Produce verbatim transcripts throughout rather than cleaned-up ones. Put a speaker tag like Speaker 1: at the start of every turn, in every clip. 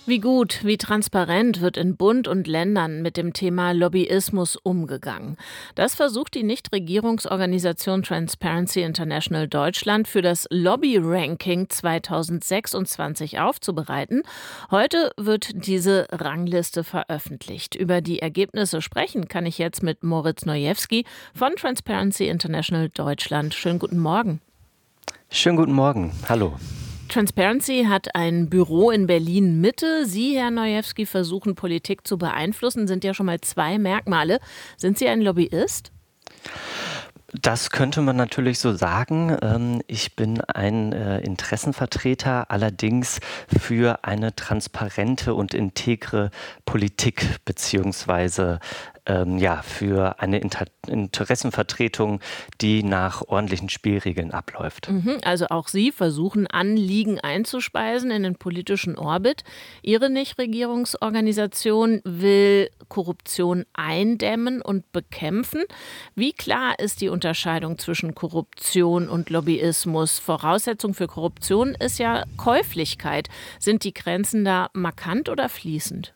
Speaker 1: Wie gut, wie transparent wird in Bund und Ländern mit dem Thema Lobbyismus umgegangen? Das versucht die Nichtregierungsorganisation Transparency International Deutschland für das Lobby-Ranking zweitausendsechsundzwanzig aufzubereiten. Heute wird diese Rangliste veröffentlicht. Über die Ergebnisse sprechen kann ich jetzt mit Moritz Nojewski von Transparency International Deutschland. Schönen guten Morgen.
Speaker 2: Schönen guten Morgen. Hallo.
Speaker 1: Transparency hat ein Büro in Berlin-Mitte. Sie, Herr Nojewski, versuchen Politik zu beeinflussen, sind ja schon mal zwei Merkmale. Sind Sie ein Lobbyist?
Speaker 2: Das könnte man natürlich so sagen. Ich bin ein Interessenvertreter, allerdings für eine transparente und integre Politik beziehungsweise ähm, ja, für eine Inter- Interessenvertretung, die nach ordentlichen Spielregeln abläuft.
Speaker 1: Mhm, also auch Sie versuchen, Anliegen einzuspeisen in den politischen Orbit. Ihre Nichtregierungsorganisation will Korruption eindämmen und bekämpfen. Wie klar ist die Unterscheidung zwischen Korruption und Lobbyismus? Voraussetzung für Korruption ist ja Käuflichkeit. Sind die Grenzen da markant oder fließend?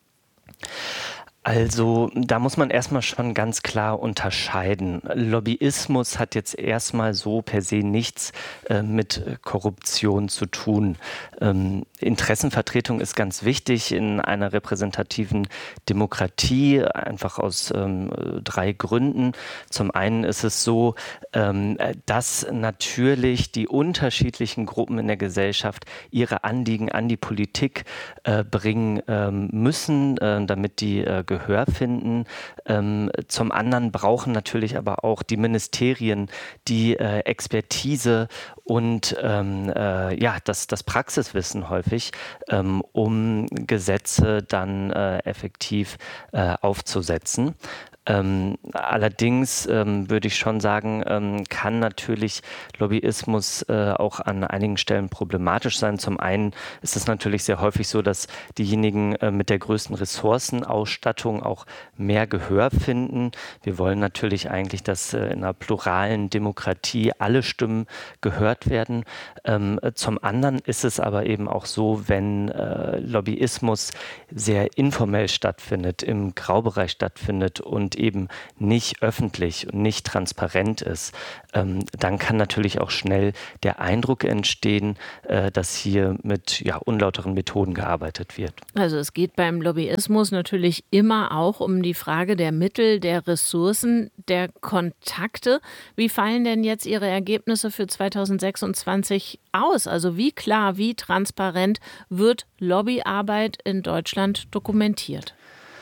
Speaker 2: Also da muss man erstmal schon ganz klar unterscheiden. Lobbyismus hat jetzt erstmal so per se nichts äh, mit Korruption zu tun. Ähm, Interessenvertretung ist ganz wichtig in einer repräsentativen Demokratie, einfach aus ähm, drei Gründen. Zum einen ist es so, ähm, dass natürlich die unterschiedlichen Gruppen in der Gesellschaft ihre Anliegen an die Politik äh, bringen ähm, müssen, äh, damit die äh, Gehör finden. Ähm, zum anderen brauchen natürlich aber auch die Ministerien die äh, Expertise und ähm, äh, ja, das, das Praxiswissen häufig, ähm, um Gesetze dann äh, effektiv äh, aufzusetzen. Ähm, allerdings ähm, würde ich schon sagen, ähm, kann natürlich Lobbyismus äh, auch an einigen Stellen problematisch sein. Zum einen ist es natürlich sehr häufig so, dass diejenigen äh, mit der größten Ressourcenausstattung auch mehr Gehör finden. Wir wollen natürlich eigentlich, dass äh, in einer pluralen Demokratie alle Stimmen gehört werden. Ähm, zum anderen ist es aber eben auch so, wenn äh, Lobbyismus sehr informell stattfindet, im Graubereich stattfindet und eben nicht öffentlich und nicht transparent ist, ähm, dann kann natürlich auch schnell der Eindruck entstehen, äh, dass hier mit ja, unlauteren Methoden gearbeitet wird.
Speaker 1: Also es geht beim Lobbyismus natürlich immer auch um die Frage der Mittel, der Ressourcen, der Kontakte. Wie fallen denn jetzt Ihre Ergebnisse für zweitausendsechsundzwanzig aus? Also wie klar, wie transparent wird Lobbyarbeit in Deutschland dokumentiert?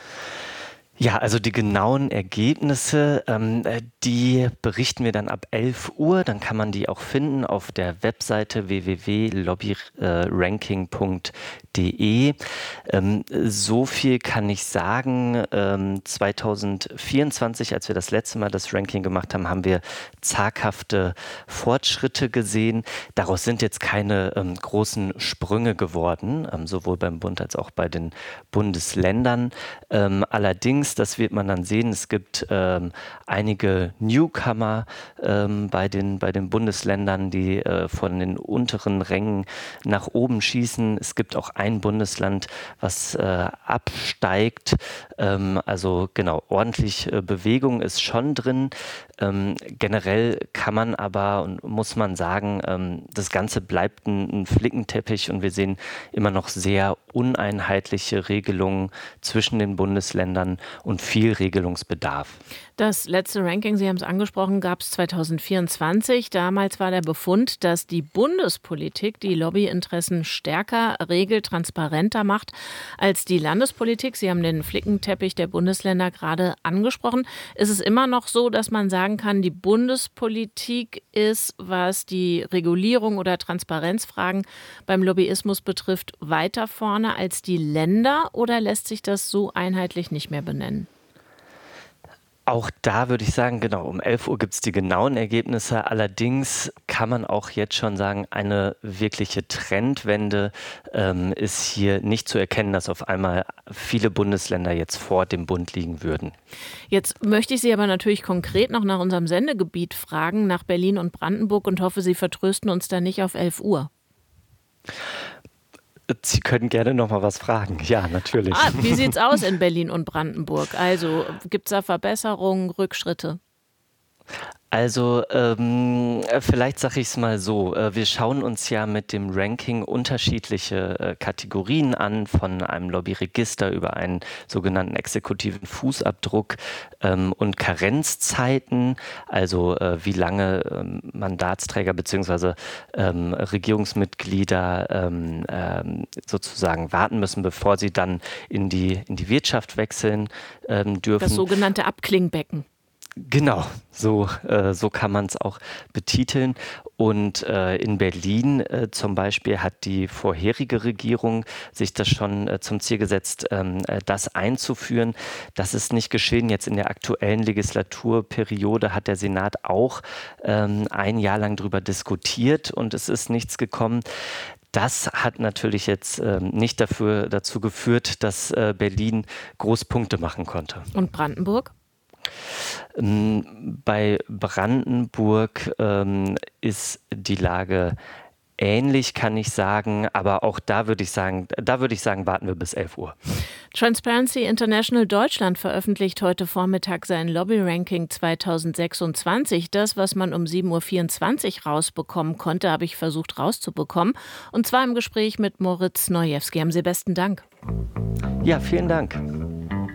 Speaker 2: Ja, also die genauen Ergebnisse, ähm, die berichten wir dann ab elf Uhr. Dann kann man die auch finden auf der Webseite w w w punkt lobby ranking punkt d e. Ähm, so viel kann ich sagen. Ähm, zweitausendvierundzwanzig, als wir das letzte Mal das Ranking gemacht haben, haben wir zaghafte Fortschritte gesehen. Daraus sind jetzt keine ähm, großen Sprünge geworden, ähm, sowohl beim Bund als auch bei den Bundesländern. Ähm, allerdings, das wird man dann sehen, es gibt ähm, einige Newcomer ähm, bei den, bei den Bundesländern, die äh, von den unteren Rängen nach oben schießen. Es gibt auch ein Bundesland, was äh, absteigt. Ähm, also genau, ordentlich äh, Bewegung ist schon drin. Ähm, generell kann man aber und muss man sagen, ähm, das Ganze bleibt ein, ein Flickenteppich und wir sehen immer noch sehr uneinheitliche Regelungen zwischen den Bundesländern und viel Regelungsbedarf.
Speaker 1: Das letzte Ranking, Sie haben es angesprochen, gab es zweitausendvierundzwanzig. Damals war der Befund, dass die Bundespolitik die Lobbyinteressen stärker regelt, transparenter macht als die Landespolitik. Sie haben den Flickenteppich der Bundesländer gerade angesprochen. Ist es immer noch so, dass man sagen kann, die Bundespolitik ist, was die Regulierung oder Transparenzfragen beim Lobbyismus betrifft, weiter vorne als die Länder? Oder lässt sich das so einheitlich nicht mehr benennen?
Speaker 2: Auch da würde ich sagen, genau, um elf Uhr gibt es die genauen Ergebnisse. Allerdings kann man auch jetzt schon sagen, eine wirkliche Trendwende ähm, ist hier nicht zu erkennen, dass auf einmal viele Bundesländer jetzt vor dem Bund liegen würden.
Speaker 1: Jetzt möchte ich Sie aber natürlich konkret noch nach unserem Sendegebiet fragen, nach Berlin und Brandenburg, und hoffe, Sie vertrösten uns da nicht auf elf Uhr.
Speaker 2: Sie können gerne noch mal was fragen. Ja, natürlich.
Speaker 1: Ah, wie sieht's aus in Berlin und Brandenburg? Also gibt es da Verbesserungen, Rückschritte?
Speaker 2: Also ähm, vielleicht sage ich es mal so, äh, wir schauen uns ja mit dem Ranking unterschiedliche äh, Kategorien an, von einem Lobbyregister über einen sogenannten exekutiven Fußabdruck ähm, und Karenzzeiten, also äh, wie lange ähm, Mandatsträger bzw. Ähm, Regierungsmitglieder ähm, ähm, sozusagen warten müssen, bevor sie dann in die, in die Wirtschaft wechseln ähm, dürfen.
Speaker 1: Das sogenannte Abklingbecken.
Speaker 2: Genau, so, äh, so kann man es auch betiteln. Und äh, in Berlin äh, zum Beispiel hat die vorherige Regierung sich das schon äh, zum Ziel gesetzt, ähm, äh, das einzuführen. Das ist nicht geschehen. Jetzt in der aktuellen Legislaturperiode hat der Senat auch ähm, ein Jahr lang darüber diskutiert und es ist nichts gekommen. Das hat natürlich jetzt ähm, nicht dafür, dazu geführt, dass äh, Berlin Großpunkte machen konnte.
Speaker 1: Und Brandenburg?
Speaker 2: Bei Brandenburg ähm, ist die Lage ähnlich, kann ich sagen, aber auch da würde ich sagen, da würde ich sagen, warten wir bis elf Uhr.
Speaker 1: Transparency International Deutschland veröffentlicht heute Vormittag sein Lobby-Ranking zweitausendsechsundzwanzig. Das, was man um sieben Uhr vierundzwanzig rausbekommen konnte, habe ich versucht rauszubekommen. Und zwar im Gespräch mit Moritz Nojewski. Haben Sie besten Dank.
Speaker 2: Ja, vielen Dank.